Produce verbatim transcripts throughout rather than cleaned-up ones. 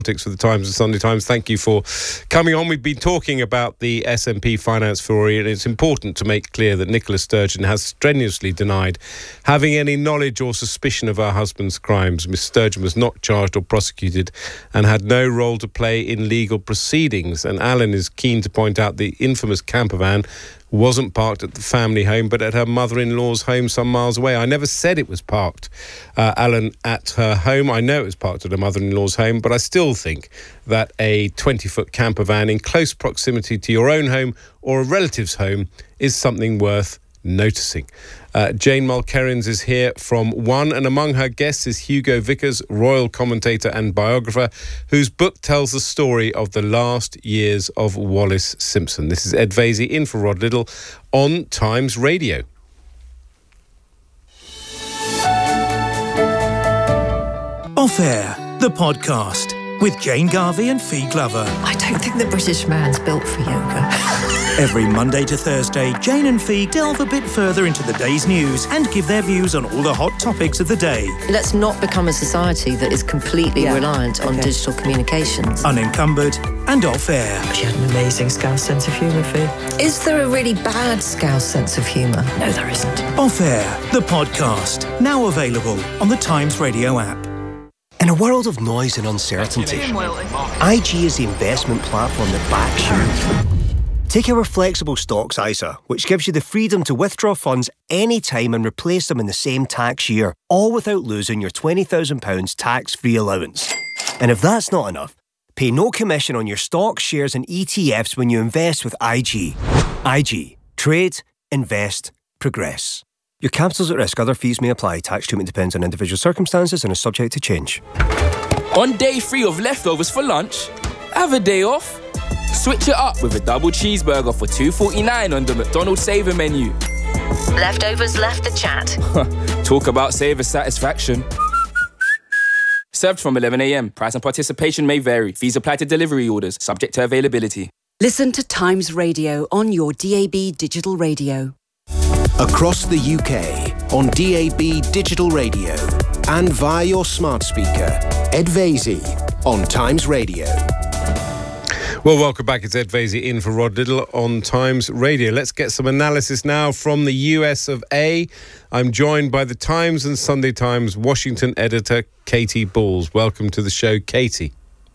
For the Times and Sunday Times. Thank you for coming on. We've been talking about the S and P finance fury, and it's important to make clear that Nicola Sturgeon has strenuously denied having any knowledge or suspicion of her husband's crimes. Miss Sturgeon was not charged or prosecuted and had no role to play in legal proceedings. And Alan is keen to point out the infamous camper van wasn't parked at the family home, but at her mother-in-law's home some miles away. I never said it was parked, uh, Alan, at her home. I know it was parked at her mother-in-law's home, but I still think that a twenty-foot camper van in close proximity to your own home or a relative's home is something worth noticing. Uh, Jane Mulkerrins is here from One, and among her guests is Hugo Vickers, royal commentator and biographer, whose book tells the story of the last years of Wallis Simpson. This is Ed Vaizey in for Rod Liddle on Times Radio. Off Air, the podcast with Jane Garvey and Fee Glover. I don't think the British man's built for yoga. Every Monday to Thursday, Jane and Fee delve a bit further into the day's news and give their views on all the hot topics of the day. Let's not become a society that is completely yeah. reliant okay. on digital communications. Unencumbered and off air. She had an amazing Scouse sense of humour, Fee. Is there a really bad Scouse sense of humour? No, there isn't. Off Air, the podcast, now available on the Times Radio app. In a world of noise and uncertainty, I G is the investment platform that backs you. Take our flexible stocks I S A, which gives you the freedom to withdraw funds anytime and replace them in the same tax year, all without losing your twenty thousand pounds tax-free allowance. And if that's not enough, pay no commission on your stocks, shares and E T Fs when you invest with I G. I G. Trade, invest, progress. Your capital's at risk. Other fees may apply. Tax treatment depends on individual circumstances and is subject to change. On day three of leftovers for lunch, have a day off. Switch it up with a double cheeseburger for two forty-nine on the McDonald's Saver menu. Leftovers left the chat. Talk about Saver satisfaction. Served from eleven a.m. Price and participation may vary. Fees apply to delivery orders, subject to availability. Listen to Times Radio on your D A B digital radio. Across the U K, on D A B digital radio and via your smart speaker. Ed Vaizey on Times Radio. Well, welcome back. It's Ed Vaizey in for Rod Liddle on Times Radio. Let's get some analysis now from the U S of A. I'm joined by the Times and Sunday Times Washington editor, Katy Balls. Welcome to the show, Katy.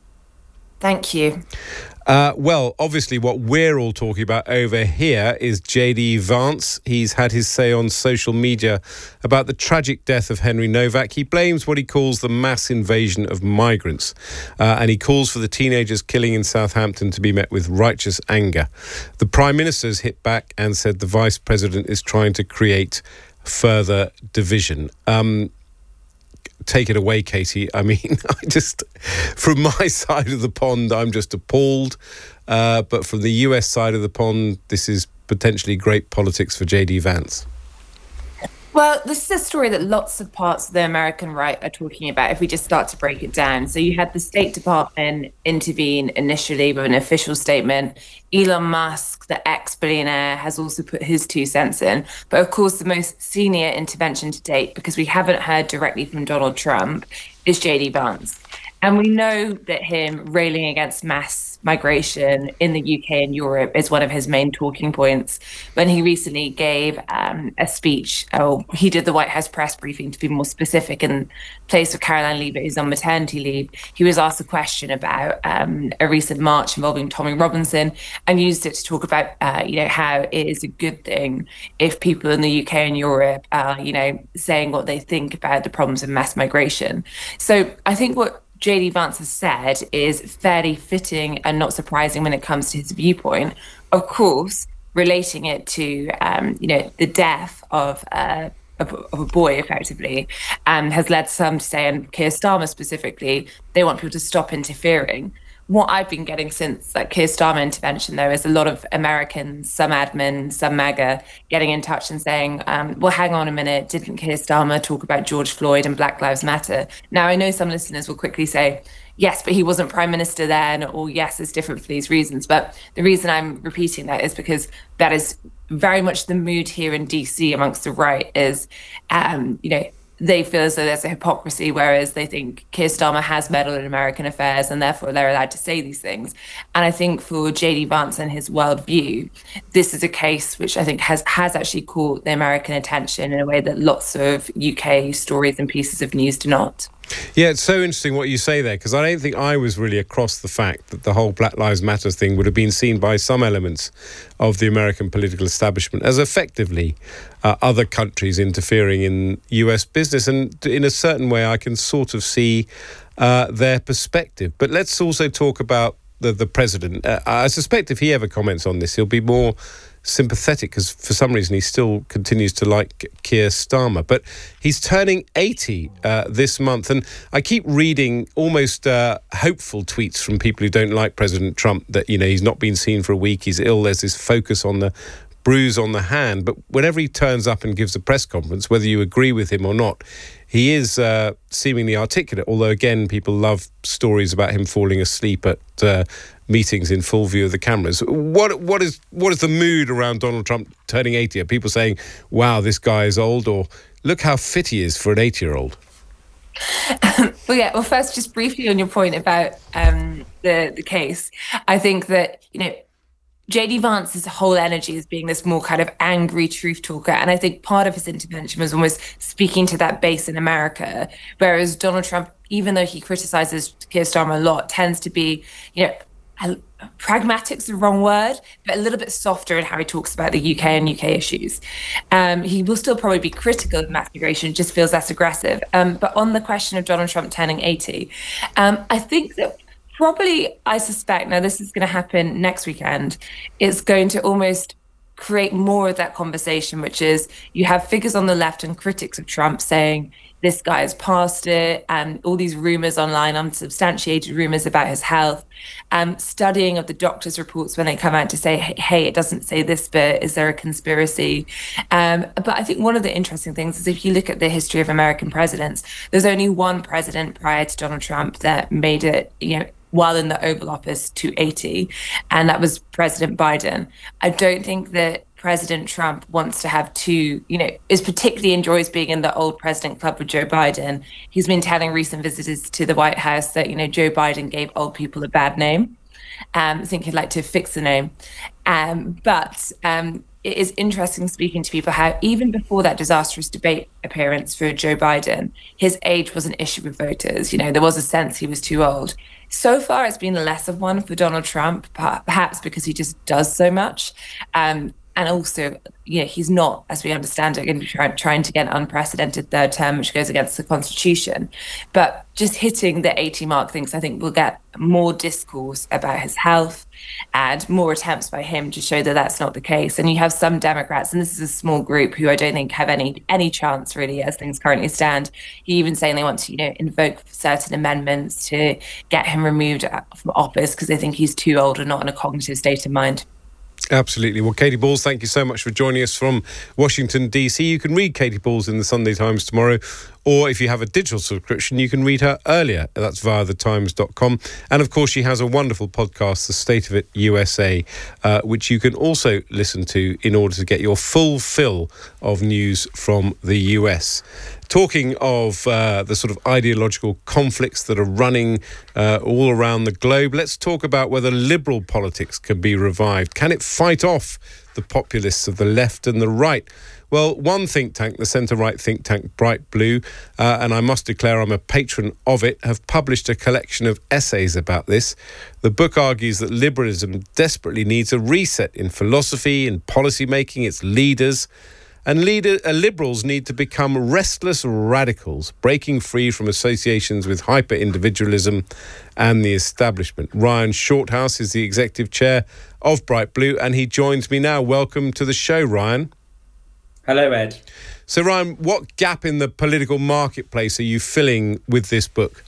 Thank you. Uh, well, obviously what we're all talking about over here is J D Vance. He's had his say on social media about the tragic death of Henry Novak. He blames what he calls the mass invasion of migrants, uh, and he calls for the teenagers killing in Southampton to be met with righteous anger. The Prime Minister's hit back and said the Vice President is trying to create further division. Um... Take it away, Katy. I mean, I just, from my side of the pond, I'm just appalled. Uh, but from the U S side of the pond, this is potentially great politics for J D Vance. Well, this is a story that lots of parts of the American right are talking about if we just start to break it down. So you had the State Department intervene initially with an official statement. Elon Musk, the ex-billionaire, has also put his two cents in. But of course, the most senior intervention to date, because we haven't heard directly from Donald Trump, is J D Vance. And we know that him railing against mass migration in the U K and Europe is one of his main talking points. When he recently gave um, a speech, oh, he did the White House press briefing to be more specific in place of Caroline Leavitt, who's on maternity leave. He was asked a question about um, a recent march involving Tommy Robinson and used it to talk about, uh, you know, how it is a good thing if people in the U K and Europe are, you know, saying what they think about the problems of mass migration. So I think what J D Vance has said is fairly fitting and not surprising when it comes to his viewpoint. Of course, relating it to, um, you know, the death of, uh, of, of a boy, effectively, um, has led some to say, and Keir Starmer specifically, they want people to stop interfering. What I've been getting since that Keir Starmer intervention, though, is a lot of Americans, some admin, some MAGA, getting in touch and saying, um, well, hang on a minute, didn't Keir Starmer talk about George Floyd and Black Lives Matter? Now, I know some listeners will quickly say, yes, but he wasn't Prime Minister then, or yes, it's different for these reasons. But the reason I'm repeating that is because that is very much the mood here in D C amongst the right is, um, you know, they feel as though there's a hypocrisy, whereas they think Keir Starmer has meddled in American affairs and therefore they're allowed to say these things. And I think for J D Vance and his worldview, this is a case which I think has, has actually caught the American attention in a way that lots of U K stories and pieces of news do not. Yeah, it's so interesting what you say there, because I don't think I was really across the fact that the whole Black Lives Matter thing would have been seen by some elements of the American political establishment as effectively uh, other countries interfering in U S business. And in a certain way, I can sort of see uh, their perspective. But let's also talk about the, the president. Uh, I suspect if he ever comments on this, he'll be more sympathetic, because for some reason he still continues to like Keir Starmer. But he's turning eighty uh, this month, and I keep reading almost uh, hopeful tweets from people who don't like President Trump that, you know, he's not been seen for a week, he's ill, there's this focus on the bruise on the hand. But whenever he turns up and gives a press conference, whether you agree with him or not, he is uh, seemingly articulate, although again people love stories about him falling asleep at uh, meetings in full view of the cameras. What what is what is the mood around Donald Trump turning eighty? Are people saying, wow, this guy is old, or look how fit he is for an eighty-year-old? Well, yeah, well, first, just briefly on your point about um, the, the case, I think that, you know, J D Vance's whole energy is being this more kind of angry truth talker. And I think part of his intervention was almost speaking to that base in America, whereas Donald Trump, even though he criticizes Keir Starmer a lot, tends to be, you know, pragmatic's the wrong word, but a little bit softer in how he talks about the U K and U K issues. Um, he will still probably be critical of mass migration, just feels less aggressive. Um, but on the question of Donald Trump turning eighty, um, I think that probably, I suspect, now this is going to happen next weekend, it's going to almost create more of that conversation, which is you have figures on the left and critics of Trump saying this guy is past it, and all these rumors online, unsubstantiated rumors about his health, um, studying of the doctor's reports when they come out to say, hey, it doesn't say this bit, is there a conspiracy? Um, but I think one of the interesting things is if you look at the history of American presidents, there's only one president prior to Donald Trump that made it, you know, while in the Oval Office to eighty, and that was President Biden. I don't think that President Trump wants to have two, you know, is particularly enjoys being in the old president club with Joe Biden. He's been telling recent visitors to the White House that, you know, Joe Biden gave old people a bad name. Um, I think he'd like to fix the name. Um, but um, it is interesting speaking to people how even before that disastrous debate appearance for Joe Biden, his age was an issue with voters. You know, there was a sense he was too old. So far, it's been less of one for Donald Trump, perhaps because he just does so much. Um, and also, you know, he's not, as we understand it, going to be try, trying to get an unprecedented third term, which goes against the Constitution. But just hitting the eighty mark things, I think we'll get more discourse about his health and more attempts by him to show that that's not the case. And you have some Democrats, and this is a small group, who I don't think have any any chance really as things currently stand. He even saying they want to, you know, invoke certain amendments to get him removed from office because they think he's too old and not in a cognitive state of mind. Absolutely. Well, Katy Balls, thank you so much for joining us from Washington, D C. You can read Katy Balls in the Sunday Times tomorrow, or if you have a digital subscription, you can read her earlier. That's via the times dot com. And of course, she has a wonderful podcast, The State of It U S A, uh, which you can also listen to in order to get your full fill of news from the U S. Talking of uh, the sort of ideological conflicts that are running uh, all around the globe, let's talk about whether liberal politics can be revived. Can it fight off the populists of the left and the right? Well, one think tank, the centre-right think tank Bright Blue, uh, and I must declare I'm a patron of it, have published a collection of essays about this. The book argues that liberalism desperately needs a reset in philosophy, in policy making, its leaders. And leader, uh, liberals need to become restless radicals, breaking free from associations with hyper-individualism and the establishment. Ryan Shorthouse is the executive chair of Bright Blue, and he joins me now. Welcome to the show, Ryan. Hello, Ed. So, Ryan, what gap in the political marketplace are you filling with this book?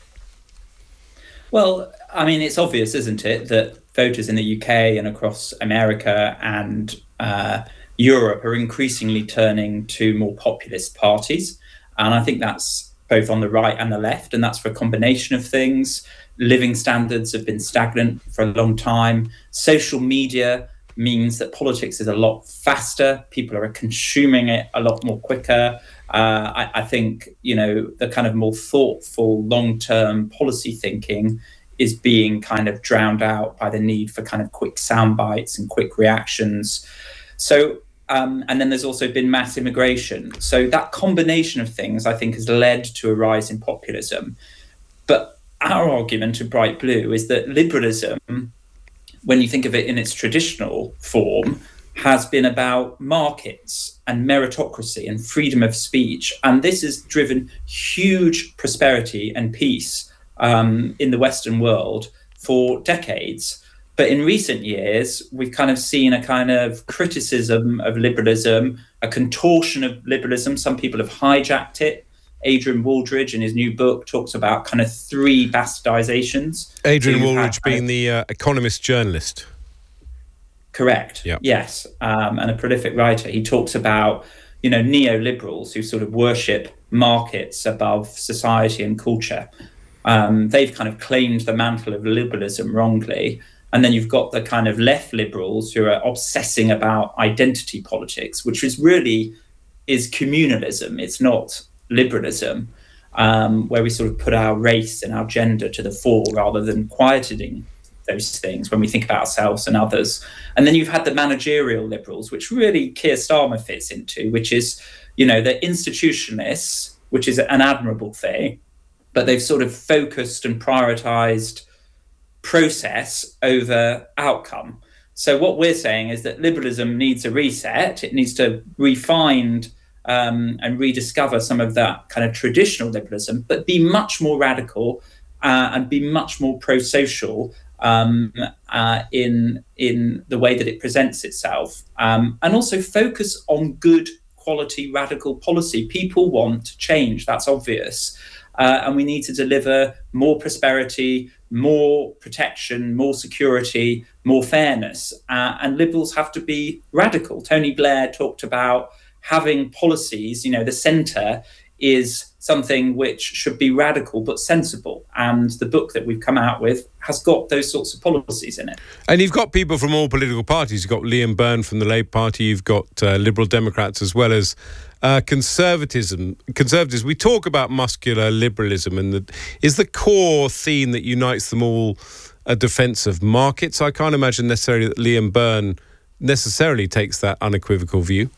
Well, I mean, it's obvious, isn't it, that voters in the U K and across America and uh, Europe are increasingly turning to more populist parties. And I think that's both on the right and the left. And that's for a combination of things. Living standards have been stagnant for a long time. Social media means that politics is a lot faster. People are consuming it a lot more quicker. Uh, I, I think, you know, the kind of more thoughtful, long-term policy thinking is being kind of drowned out by the need for kind of quick sound bites and quick reactions. So, um, and then there's also been mass immigration. So that combination of things, I think, has led to a rise in populism. But our argument at Bright Blue is that liberalism, when you think of it in its traditional form, has been about markets and meritocracy and freedom of speech. And this has driven huge prosperity and peace um, in the Western world for decades. But in recent years, we've kind of seen a kind of criticism of liberalism, a contortion of liberalism. Some people have hijacked it. Adrian Wooldridge, in his new book, talks about kind of three bastardizations. Adrian so Wooldridge being of, the uh, Economist journalist. Correct. Yep. Yes. Um, and a prolific writer. He talks about, you know, neoliberals who sort of worship markets above society and culture. Um, they've kind of claimed the mantle of liberalism wrongly. And then you've got the kind of left liberals who are obsessing about identity politics, which is really is communalism. It's not liberalism, um, where we sort of put our race and our gender to the fore rather than quietening those things when we think about ourselves and others. And then you've had the managerial liberals, which really Keir Starmer fits into, which is, you know, they're institutionalists, which is an admirable thing, but they've sort of focused and prioritized process over outcome. So what we're saying is that liberalism needs a reset. It needs to refine um, and rediscover some of that kind of traditional liberalism, but be much more radical uh, and be much more pro-social um, uh, in in the way that it presents itself, um, and also focus on good quality radical policy. People want change, that's obvious, uh, and we need to deliver more prosperity, more protection, more security, more fairness, uh, and liberals have to be radical. Tony Blair talked about having policies, you know, the centre is something which should be radical but sensible. And the book that we've come out with has got those sorts of policies in it. And you've got people from all political parties. You've got Liam Byrne from the Labour Party. You've got uh, Liberal Democrats as well as uh, conservatism. Conservatives. We talk about muscular liberalism, and the, is the core theme that unites them all a defence of markets? I can't imagine necessarily that Liam Byrne necessarily takes that unequivocal view.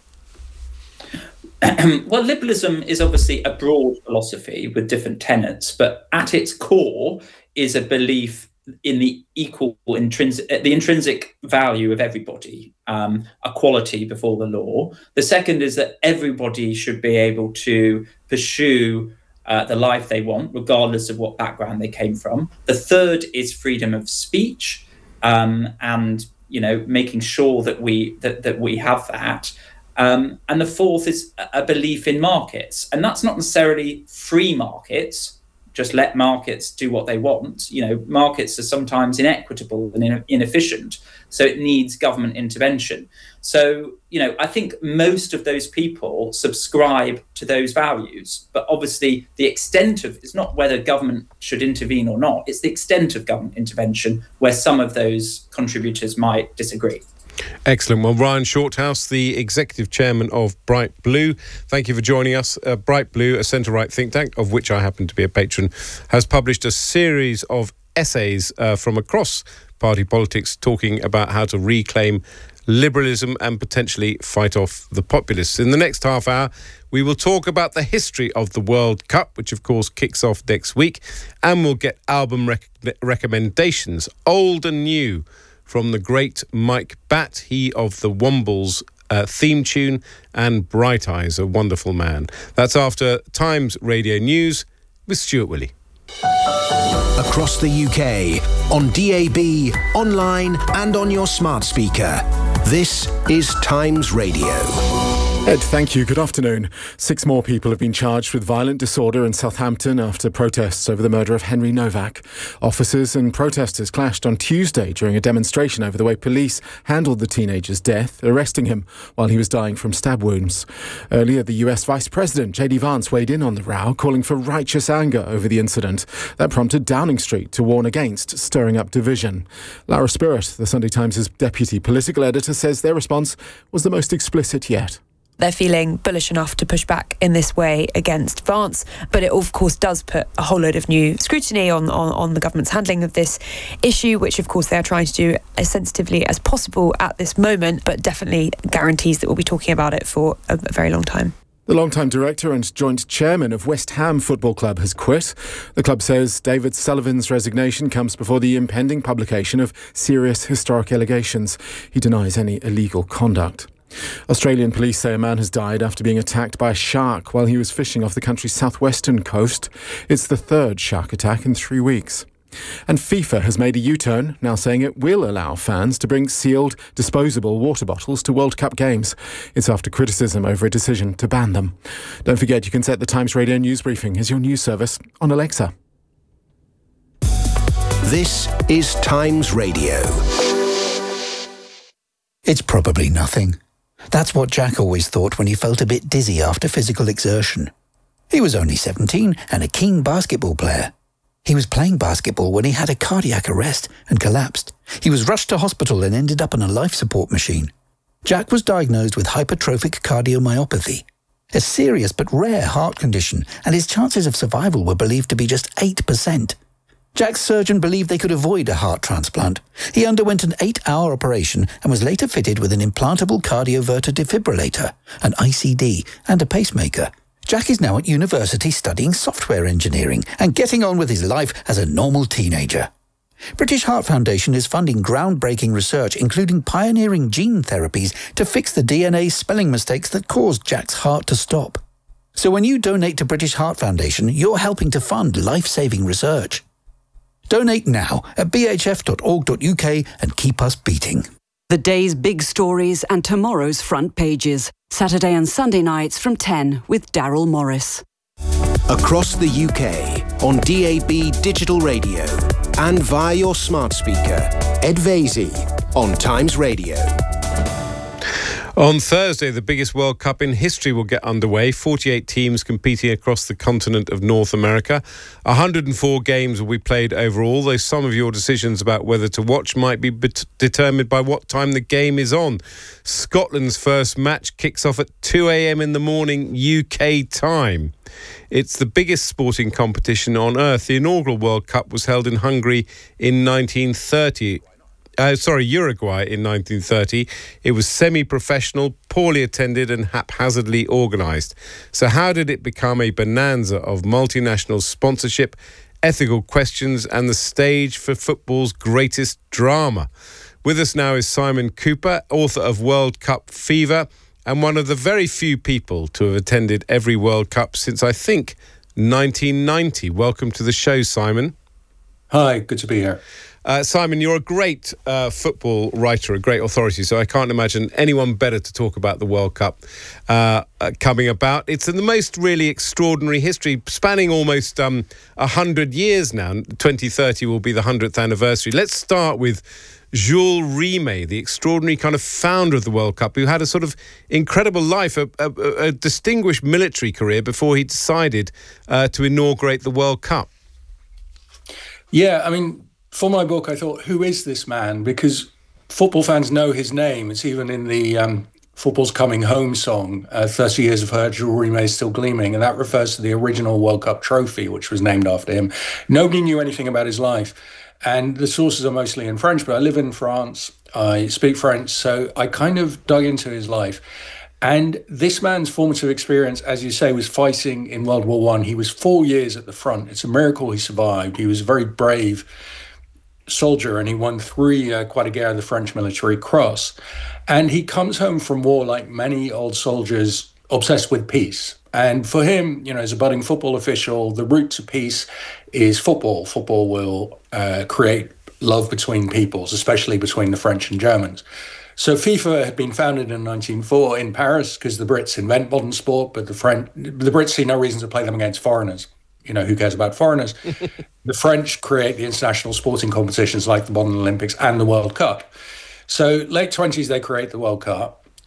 Well, liberalism is obviously a broad philosophy with different tenets, but at its core is a belief in the equal intrinsic, the intrinsic value of everybody, um, equality before the law. The second is that everybody should be able to pursue uh, the life they want, regardless of what background they came from. The third is freedom of speech, um, and you know, making sure that we that that we have that. Um, and the fourth is a belief in markets. And that's not necessarily free markets, just let markets do what they want. You know, markets are sometimes inequitable and in- inefficient, so it needs government intervention. So, you know, I think most of those people subscribe to those values. But obviously, the extent of it's not whether government should intervene or not, it's the extent of government intervention where some of those contributors might disagree. Excellent. Well, Ryan Shorthouse, the Executive Chairman of Bright Blue, thank you for joining us. Uh, Bright Blue, a centre-right think tank, of which I happen to be a patron, has published a series of essays uh, from across party politics talking about how to reclaim liberalism and potentially fight off the populists. In the next half hour, we will talk about the history of the World Cup, which of course kicks off next week, and we'll get album rec- recommendations, old and new, from the great Mike Batt, he of the Wombles uh, theme tune, and Bright Eyes, a wonderful man. That's after Times Radio News with Stuart Willey. Across the U K, on D A B, online and on your smart speaker. This is Times Radio. Ed, thank you. Good afternoon. Six more people have been charged with violent disorder in Southampton after protests over the murder of Henry Novak. Officers and protesters clashed on Tuesday during a demonstration over the way police handled the teenager's death, arresting him while he was dying from stab wounds. Earlier, the U S Vice President, J D Vance, weighed in on the row, calling for righteous anger over the incident. That prompted Downing Street to warn against stirring up division. Lara Spirit, the Sunday Times' deputy political editor, says their response was the most explicit yet. they're feeling bullish enough to push back in this way against Vance. But it, of course, does put a whole load of new scrutiny on, on, on the government's handling of this issue, which, of course, they are trying to do as sensitively as possible at this moment, but definitely guarantees that we'll be talking about it for a, a very long time. The long-time director and joint chairman of West Ham Football Club has quit. The club says David Sullivan's resignation comes before the impending publication of serious historic allegations. He denies any illegal conduct. Australian police say a man has died after being attacked by a shark while he was fishing off the country's southwestern coast. It's the third shark attack in three weeks. And FIFA has made a U-turn, now saying it will allow fans to bring sealed, disposable water bottles to World Cup games. It's after criticism over a decision to ban them. Don't forget you can set the Times Radio News Briefing as your news service on Alexa. This is Times Radio. It's probably nothing. That's what Jack always thought when he felt a bit dizzy after physical exertion. He was only seventeen and a keen basketball player. He was playing basketball when he had a cardiac arrest and collapsed. He was rushed to hospital and ended up on a life support machine. Jack was diagnosed with hypertrophic cardiomyopathy, a serious but rare heart condition, and his chances of survival were believed to be just eight percent. Jack's surgeon believed they could avoid a heart transplant. He underwent an eight-hour operation and was later fitted with an implantable cardioverter defibrillator, an I C D, and a pacemaker. Jack is now at university studying software engineering and getting on with his life as a normal teenager. British Heart Foundation is funding groundbreaking research, including pioneering gene therapies to fix the D N A spelling mistakes that caused Jack's heart to stop. So when you donate to British Heart Foundation, you're helping to fund life-saving research. Donate now at b h f dot org dot u k and keep us beating. The day's big stories and tomorrow's front pages. Saturday and Sunday nights from ten with Daryl Morris. Across the U K, on D A B digital radio and via your smart speaker, Ed Vaizey on Times Radio. On Thursday, the biggest World Cup in history will get underway. forty-eight teams competing across the continent of North America. one hundred four games will be played overall, though some of your decisions about whether to watch might be bet- determined by what time the game is on. Scotland's first match kicks off at two a.m. in the morning U K time. It's the biggest sporting competition on earth. The inaugural World Cup was held in Hungary in nineteen thirty. Uh, sorry, Uruguay in nineteen thirty. It was semi-professional, poorly attended and haphazardly organised. So how did it become a bonanza of multinational sponsorship, ethical questions and the stage for football's greatest drama? With us now is Simon Cooper, author of World Cup Fever and one of the very few people to have attended every World Cup since, I think, nineteen ninety. Welcome to the show, Simon. Hi, good to be here. Uh, Simon, you're a great uh, football writer, a great authority, so I can't imagine anyone better to talk about the World Cup uh, uh, coming about. It's in the most really extraordinary history, spanning almost um, one hundred years now. twenty thirty will be the one hundredth anniversary. Let's start with Jules Rimet, the extraordinary kind of founder of the World Cup, who had a sort of incredible life, a, a, a distinguished military career before he decided uh, to inaugurate the World Cup. Yeah, I mean, for my book, I thought, who is this man? Because football fans know his name. It's even in the um, Football's Coming Home song, uh, thirty years of her, Jules Rimet is still gleaming. And that refers to the original World Cup trophy, which was named after him. Nobody knew anything about his life. And the sources are mostly in French, but I live in France. I speak French, so I kind of dug into his life. And this man's formative experience, as you say, was fighting in World War One. He was four years at the front. It's a miracle he survived. He was a very brave soldier, and he won three uh, Croix de Guerre, the French Military Cross. And he comes home from war like many old soldiers, obsessed with peace. And for him, you know, as a budding football official, the route to peace is football. Football will uh, create love between peoples, especially between the French and Germans. So FIFA had been founded in nineteen oh four in Paris because the Brits invent modern sport, but the French, the Brits see no reason to play them against foreigners. You know, who cares about foreigners? The French create the international sporting competitions like the modern Olympics and the World Cup. So late twenties, they create the World Cup.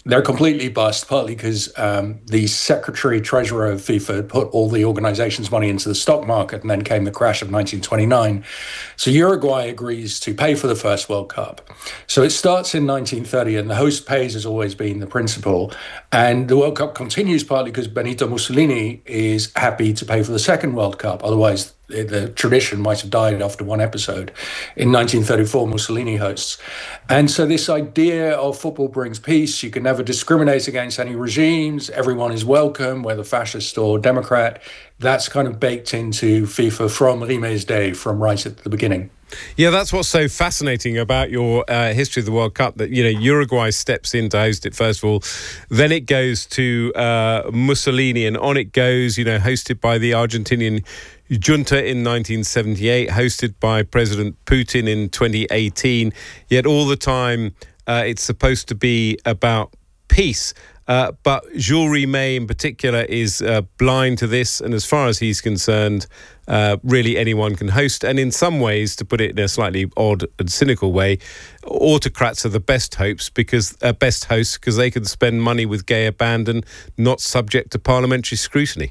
they're completely bust, partly because um, the secretary-treasurer of FIFA put all the organization's money into the stock market, and then came the crash of nineteen twenty-nine. So Uruguay agrees to pay for the first World Cup. So it starts in nineteen thirty, and the host pays has always been the principle. And the World Cup continues partly because Benito Mussolini is happy to pay for the second World Cup. Otherwise, the tradition might have died after one episode. In nineteen thirty-four, Mussolini hosts. And so this idea of football brings peace. You can never discriminate against any regimes. Everyone is welcome, whether fascist or democrat. That's kind of baked into FIFA from Rime's day, from right at the beginning. Yeah, that's what's so fascinating about your uh, history of the World Cup, that, you know, Uruguay steps in to host it first of all, then it goes to uh, Mussolini, and on it goes, you know, hosted by the Argentinian junta in nineteen seventy-eight, hosted by President Putin in twenty eighteen, yet all the time uh, it's supposed to be about peace. Uh, but Jules Rimet in particular is uh, blind to this, and as far as he's concerned, uh, really anyone can host. And in some ways, to put it in a slightly odd and cynical way, autocrats are the best hopes because uh, best hosts because they can spend money with gay abandon, not subject to parliamentary scrutiny.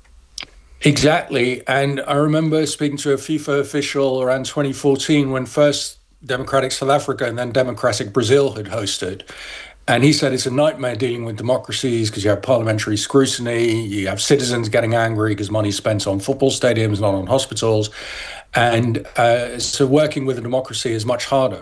Exactly. And I remember speaking to a FIFA official around twenty fourteen when first Democratic South Africa and then Democratic Brazil had hosted. And he said it's a nightmare dealing with democracies because you have parliamentary scrutiny, you have citizens getting angry because money's spent on football stadiums, not on hospitals. And uh, so working with a democracy is much harder.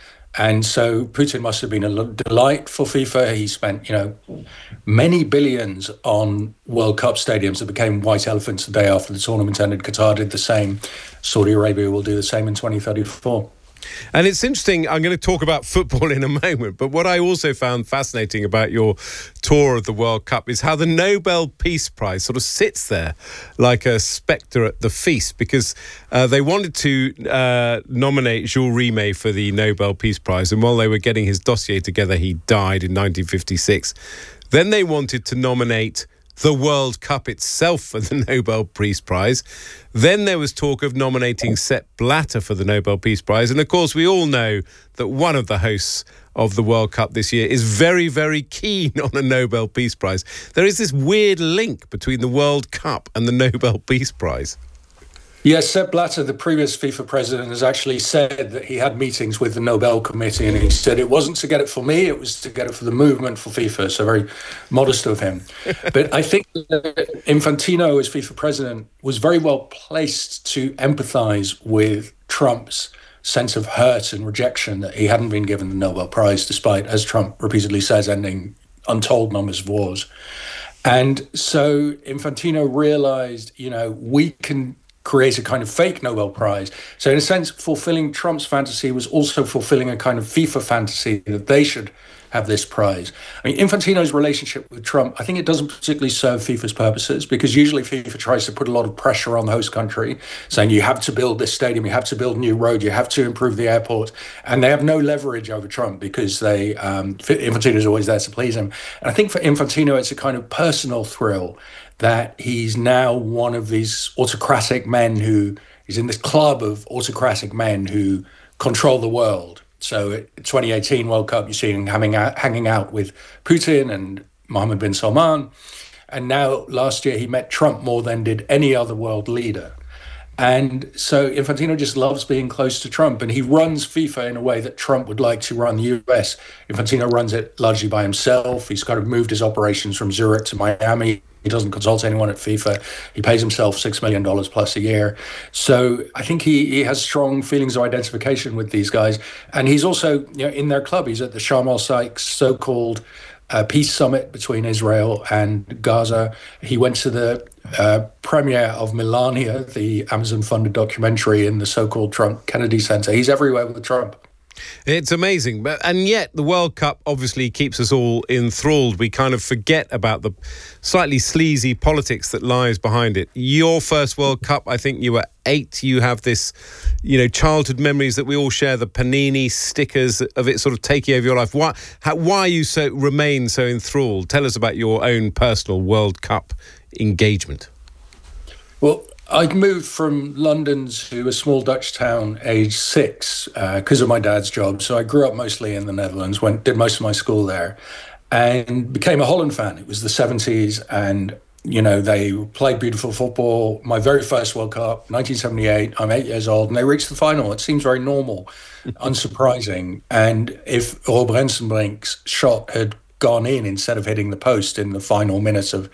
And so Putin must have been a delight for FIFA. He spent, you know, many billions on World Cup stadiums that became white elephants the day after the tournament ended. Qatar did the same. Saudi Arabia will do the same in twenty thirty-four. And it's interesting, I'm going to talk about football in a moment, but what I also found fascinating about your tour of the World Cup is how the Nobel Peace Prize sort of sits there like a spectre at the feast, because uh, they wanted to uh, nominate Jules Rimet for the Nobel Peace Prize, and while they were getting his dossier together, he died in nineteen fifty-six. Then they wanted to nominate the World Cup itself for the Nobel Peace Prize. Then there was talk of nominating Sepp Blatter for the Nobel Peace Prize. And of course, we all know that one of the hosts of the World Cup this year is very, very keen on a Nobel Peace Prize. There is this weird link between the World Cup and the Nobel Peace Prize. Yes, Sepp Blatter, the previous FIFA president, has actually said that he had meetings with the Nobel Committee, and he said it wasn't to get it for me, it was to get it for the movement for FIFA. So very modest of him. But I think that Infantino, as FIFA president, was very well placed to empathize with Trump's sense of hurt and rejection that he hadn't been given the Nobel Prize, despite, as Trump repeatedly says, ending untold numbers of wars. And so Infantino realized, you know, we can create a kind of fake Nobel Prize. So in a sense, fulfilling Trump's fantasy was also fulfilling a kind of FIFA fantasy that they should have this prize. I mean, Infantino's relationship with Trump, I think it doesn't particularly serve FIFA's purposes, because usually FIFA tries to put a lot of pressure on the host country, saying you have to build this stadium, you have to build a new road, you have to improve the airport. And they have no leverage over Trump because they um, Infantino's always there to please him. And I think for Infantino, it's a kind of personal thrill that he's now one of these autocratic men who is in this club of autocratic men who control the world. So at twenty eighteen World Cup, you see him hanging out, hanging out with Putin and Mohammed bin Salman. And now last year he met Trump more than did any other world leader. And so Infantino just loves being close to Trump, and he runs FIFA in a way that Trump would like to run the U S. Infantino runs it largely by himself. He's kind of moved his operations from Zurich to Miami. He doesn't consult anyone at FIFA. He pays himself six million dollars plus a year. So I think he, he has strong feelings of identification with these guys. And he's also, you know, in their club. He's at the Sharm el-Sheikh so-called uh, peace summit between Israel and Gaza. He went to the uh, premiere of Melania, the Amazon-funded documentary in the so-called Trump Kennedy Center. He's everywhere with Trump. It's amazing. But and yet the World Cup obviously keeps us all enthralled. We kind of forget about the slightly sleazy politics that lies behind it. Your first World Cup, I think you were eight. You have this, you know, childhood memories that we all share, the Panini stickers of it sort of taking over your life. Why, how, why you so remain so enthralled? Tell us about your own personal World Cup engagement. Well, I'd moved from London to a small Dutch town age six because uh, of my dad's job. So I grew up mostly in the Netherlands, went did most of my school there. and became a Holland fan. It was the seventies, and you know, they played beautiful football. My very first World Cup, nineteen seventy-eight, I'm eight years old, and they reached the final. It seems very normal, unsurprising. And if Rob Rensenbrink's shot had gone in instead of hitting the post in the final minutes of,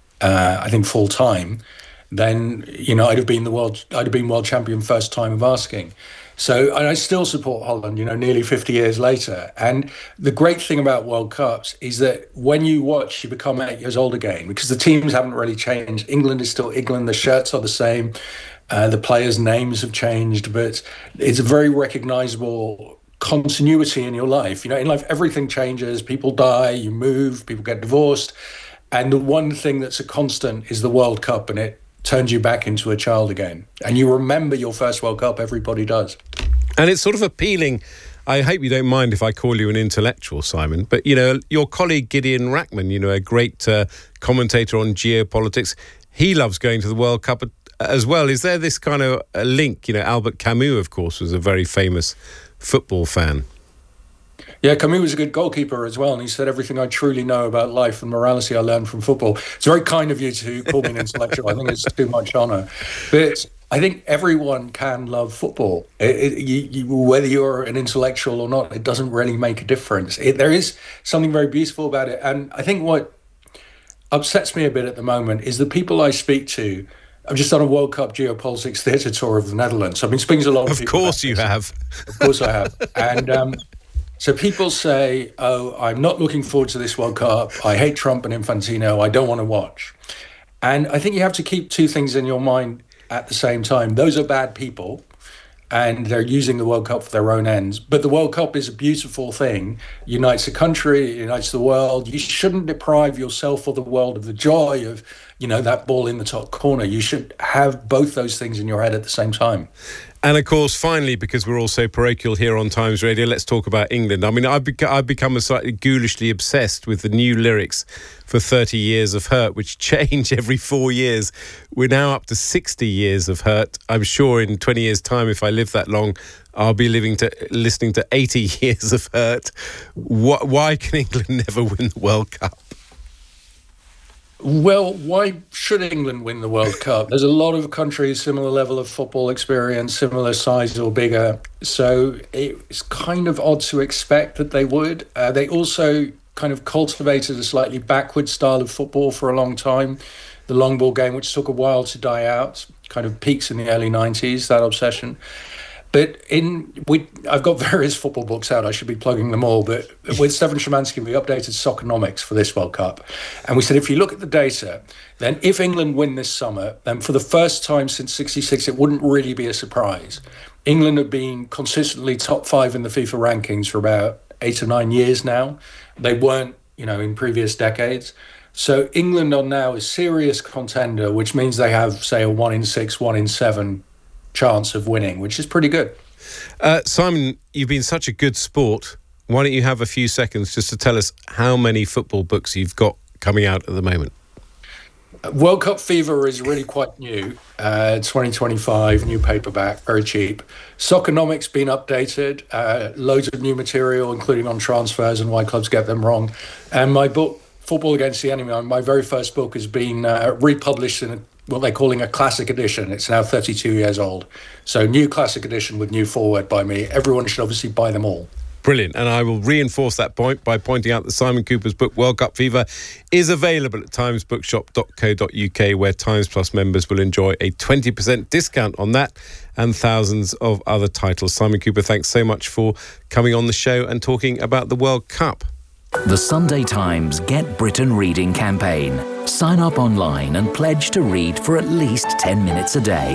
uh, I think, full time, then, you know, I'd have been the world, I'd have been world champion first time of asking. So, and I still support Holland, you know, nearly fifty years later. And the great thing about World Cups is that when you watch, you become eight years old again, because the teams haven't really changed. England is still England. The shirts are the same. Uh, the players' names have changed, but it's a very recognizable continuity in your life. You know, in life, everything changes. People die, you move, people get divorced. And the one thing that's a constant is the World Cup, and it turns you back into a child again. And you remember your first World Cup, everybody does. And it's sort of appealing. I hope you don't mind if I call you an intellectual, Simon, but, you know, your colleague Gideon Rachman, you know, a great uh, commentator on geopolitics, he loves going to the World Cup as well. Is there this kind of a link? You know, Albert Camus, of course, was a very famous football fan. Yeah, Camus was a good goalkeeper as well, and he said, everything I truly know about life and morality I learned from football. It's very kind of you to call me an intellectual. I think it's too much honour. But I think everyone can love football. It, it, you, you, whether you're an intellectual or not, it doesn't really make a difference. It, there is something very beautiful about it. And I think what upsets me a bit at the moment is the people I speak to. I've just done a World Cup geopolitics theatre tour of the Netherlands. I've been speaking to a lot of, of people. Of course you have. Of course I have. And um, so people say, oh, I'm not looking forward to this World Cup. I hate Trump and Infantino. I don't want to watch. And I think you have to keep two things in your mind at the same time. Those are bad people, and they're using the World Cup for their own ends. But the World Cup is a beautiful thing. It unites a country, it unites the world. You shouldn't deprive yourself or the world of the joy of, you know, that ball in the top corner. You should have both those things in your head at the same time. And of course, finally, because we're all so parochial here on Times Radio, let's talk about England. I mean, I've, beca- I've become a slightly ghoulishly obsessed with the new lyrics for thirty years of Hurt, which change every four years. We're now up to sixty years of Hurt. I'm sure in twenty years' time, if I live that long, I'll be living to listening to eighty years of Hurt. Wh- why can England never win the World Cup? Well, why should England win the World Cup? There's a lot of countries, similar level of football experience, similar size or bigger. So it's kind of odd to expect that they would. Uh, they also kind of cultivated a slightly backward style of football for a long time. The long ball game, which took a while to die out, kind of peaks in the early nineties, that obsession. But in we, I've got various football books out. I should be plugging them all. But with Stefan Szymanski, we updated Soccernomics for this World Cup. And we said, if you look at the data, then if England win this summer, then for the first time since sixty-six, it wouldn't really be a surprise. England have been consistently top five in the FIFA rankings for about eight or nine years now. They weren't, you know, in previous decades. So England are now a serious contender, which means they have, say, a one in six, one in seven chance of winning, which is pretty good. Uh, Simon, you've been such a good sport. Why don't you have a few seconds just to tell us how many football books you've got coming out at the moment? World Cup Fever is really quite new. Uh, twenty twenty-five, new paperback, very cheap. Soccernomics been updated, uh, loads of new material, including on transfers and why clubs get them wrong. And my book, Football Against the Enemy, my very first book, has been uh, republished in a what they're calling a classic edition. It's now thirty-two years old. So new classic edition with new foreword by me. Everyone should obviously buy them all. Brilliant. And I will reinforce that point by pointing out that Simon Cooper's book, World Cup Fever, is available at times bookshop dot co dot uk, where Times Plus members will enjoy a twenty percent discount on that and thousands of other titles. Simon Cooper, thanks so much for coming on the show and talking about the World Cup. The Sunday Times Get Britain Reading campaign. Sign up online and pledge to read for at least ten minutes a day.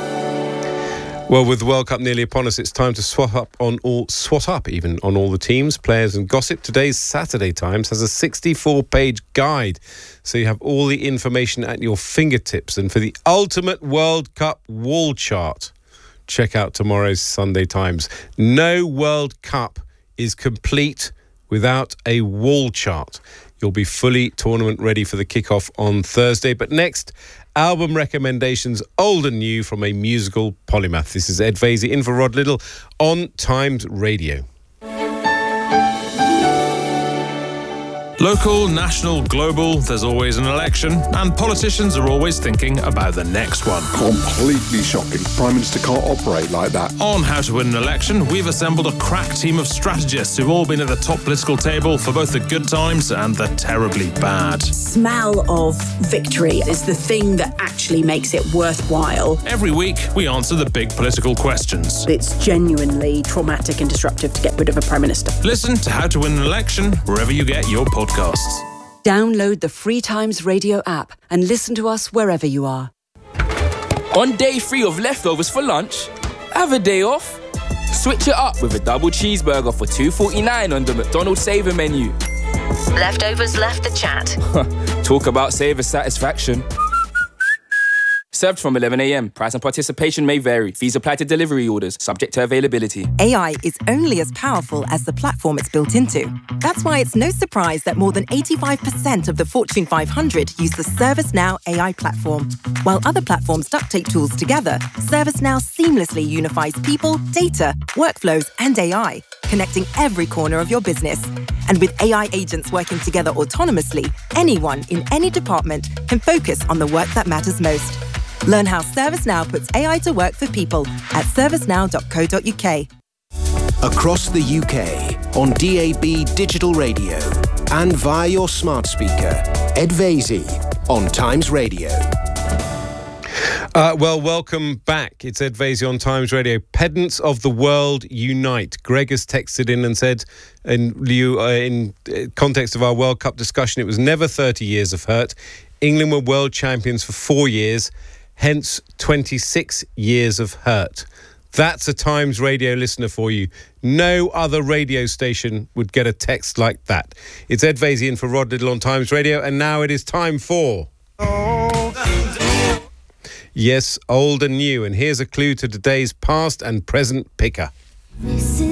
Well, with the World Cup nearly upon us, it's time to swat up on all, swat up even on all the teams, players and gossip. Today's Saturday Times has a sixty-four page guide, so you have all the information at your fingertips. And for the ultimate World Cup wall chart, check out tomorrow's Sunday Times. No World Cup is complete without a wall chart. You'll be fully tournament ready for the kickoff on Thursday. But next, album recommendations, old and new, from a musical polymath. This is Ed Vasey in for Rod Liddle on Times Radio. Local, national, global, there's always an election, and politicians are always thinking about the next one. Completely shocking. Prime Minister can't operate like that. On How to Win an Election, we've assembled a crack team of strategists who've all been at the top political table for both the good times and the terribly bad. Smell of victory is the thing that actually makes it worthwhile. Every week, we answer the big political questions. It's genuinely traumatic and disruptive to get rid of a Prime Minister. Listen to How to Win an Election wherever you get your podcasts. Download the Free Times Radio app and listen to us wherever you are. On day three of leftovers for lunch, have a day off. Switch it up with a double cheeseburger for two forty-nine on the McDonald's Saver menu. Leftovers left the chat. Talk about Saver satisfaction. Served from eleven a m. Price and participation may vary. Fees apply to delivery orders, subject to availability. A I is only as powerful as the platform it's built into. That's why it's no surprise that more than eighty-five percent of the Fortune five hundred use the ServiceNow A I platform. While other platforms duct tape tools together, ServiceNow seamlessly unifies people, data, workflows, and A I, connecting every corner of your business. And with A I agents working together autonomously, anyone in any department can focus on the work that matters most. Learn how ServiceNow puts A I to work for people at servicenow dot co dot u k. Across the U K, on D A B digital radio and via your smart speaker, Ed Vaizey on Times Radio. Uh, well, welcome back. It's Ed Vaizey on Times Radio. Pedants of the world unite. Greg has texted in and said, in, lieu, uh, in context of our World Cup discussion, it was never thirty years of hurt. England were world champions for four years. Hence, twenty-six years of hurt. That's a Times Radio listener for you. No other radio station would get a text like that. It's Ed Vaizey in for Rod Little on Times Radio, and now it is time for... Yes, old and new. And here's a clue to today's past and present picker.